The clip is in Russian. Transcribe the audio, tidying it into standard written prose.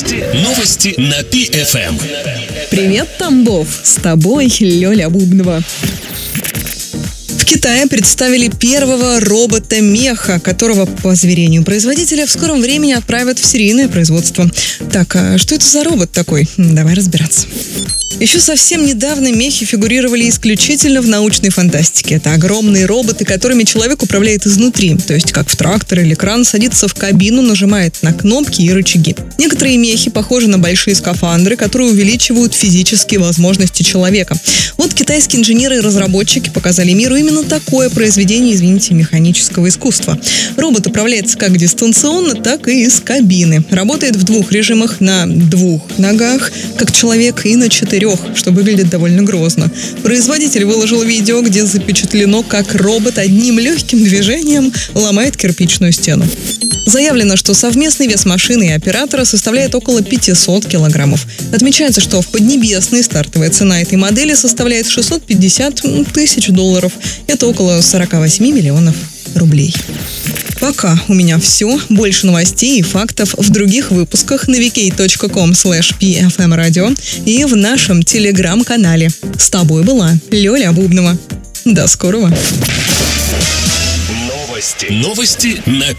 Новости на ПФМ. Привет, Тамбов! С тобой Лёля Бубнова. В Китае представили первого робота-меха, которого, по заверению производителя, в скором времени отправят в серийное производство. Так, а что это за робот такой? Давай разбираться. Еще совсем недавно мехи фигурировали исключительно в научной фантастике. Это огромные роботы, которыми человек управляет изнутри, то есть как в трактор или кран, садится в кабину, нажимает на кнопки и рычаги. Некоторые мехи похожи на большие скафандры, которые увеличивают физические возможности человека. Вот китайские инженеры и разработчики показали миру именно такое произведение, механического искусства. Робот управляется как дистанционно, так и из кабины. Работает в двух режимах: на двух ногах, как человек, и на 4, что выглядит довольно грозно. Производитель выложил видео, где запечатлено, как робот одним легким движением ломает кирпичную стену. Заявлено, что совместный вес машины и оператора составляет около 500 килограммов. Отмечается, что в Поднебесной стартовая цена этой модели составляет $650 тысяч. Это около 48 миллионов рублей. Пока у меня все. Больше новостей и фактов в других выпусках на vk.com/pfmradio и в нашем телеграм-канале. С тобой была Лёля Бубнова. До скорого. Новости на